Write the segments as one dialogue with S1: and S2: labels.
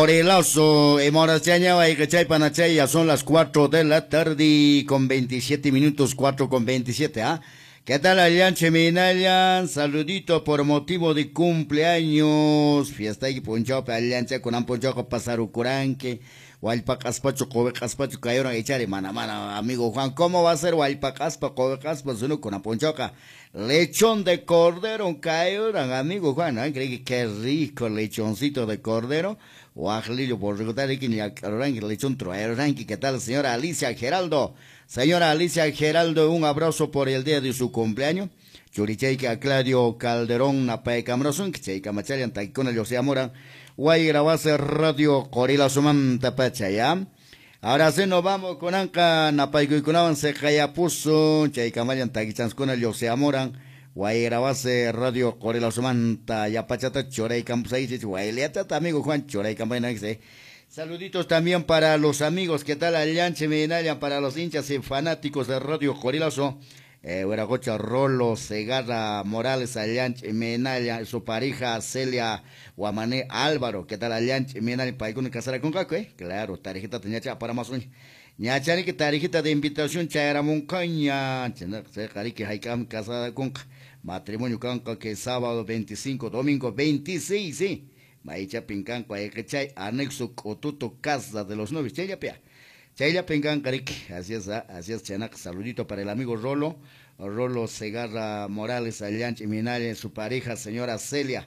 S1: Corelazo, Morachaña, y Cachay Panachay, ya son las 4 de la tarde con 27 minutos, 4 con 27, ¿ah? ¿Qué tal, Alianche Minayan? Saludito por motivo de cumpleaños. Fiesta y poncho, Alianche con un poncho pasar Ucuranque. Hualpa Caspacho, Kobe Caspacho, cayeron a echar mana, amigo Juan. ¿Cómo va a ser Hualpa Caspa, Kobe Caspa, uno con una ponchoca? Lechón de cordero, cayeron, amigo Juan. ¿No? Creí que qué rico lechoncito de cordero. Guajlillo por recordar que ni al lechón troero, ¿qué tal, señora Alicia Geraldo? Señora Alicia Geraldo, un abrazo por el día de su cumpleaños. Churicheika Claudio Calderón, Napay Camrazón, Cheika Machalian, Taikona José Mora, Guay grabase Radio Corila Sumanta Pachaya. Ahora sí nos vamos con Anca, Napay Kuikunaban, Secaya Puso, Cheika Malian, Taikichans con el José Moran, Guay grabase Radio Corila Sumanta, Yapachata, Chorei Campusay, Guay Leata, amigo Juan, Chorei Campusay. Saluditos también para los amigos, ¿qué tal? Alianche Medinaya, para los hinchas y fanáticos de Radio Corilazo, Hueragocha Rolo, Segarra Morales, Alianche Medinaya, su pareja Celia Guamané Álvaro, ¿qué tal? Alianche Medinaya, Paikun Casara con Caco, claro, tarjeta tenía para más un. Ñachari que tarjeta de invitación, Chayaramun Caña, Cari que Haikam Casada con matrimonio Canca que sábado 25, domingo 26, sí. Maicha Pincan, Cuayachay, anexo Cotuto, Casa de los Novios, Chayla Pincan, Caric, así es, Chanac, saludito para el amigo Rolo Segarra Morales, Alianche Minale, su pareja, señora Celia,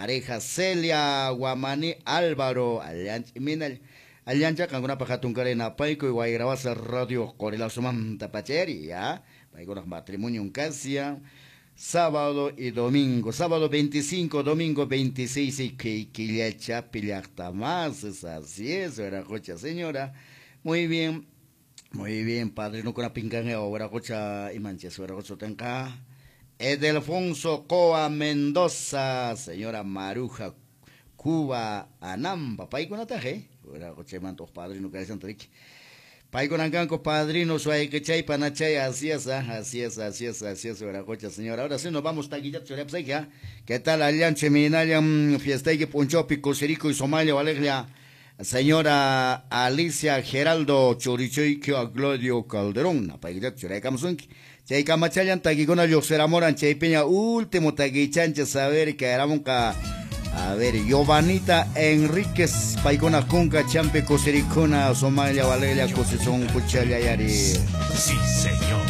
S1: Guamaní Álvaro, Alianche Minale, Aliancha, Canguna Pajatuncarena, Paico y Guayrabasa Radio Corela Sumanta Pacheri, ya, Paico matrimonio en Casia. Sábado y domingo, sábado 25, domingo 26, y que chapilacta más, así es, Veracocha, señora. Muy bien, padre, no con la pincanga, Veracocha y Manches, Veracocha tenca. Edelfonso Coa Mendoza, señora Maruja, Cuba, Anam, papá y con ataje, Veracocha y mantos, padre, no cae Santorique. Paiconancanco, padrino, suay, que chay, panachay, así es, Veracocha, señora. Ahora sí nos vamos, Taguillat, Chorepseja. ¿Qué tal, Alianche, Minalian, Fiesteique, Punchopi, Coserico y Somalia, Valeria? Señora Alicia Geraldo, Chorichoique, Glodio Calderón, Taguillat, Chorecamsunki. Chay, Camachayan, Taguigona, Yosera Moran, Chay Peña, último Taguichanche, saber que eramonca. A ver, Giovanita Enríquez, Paicona Conca, Champe, Cosericona, Somalia, Valeria, Cosezón, Puchalia, Yari.
S2: Sí, señor.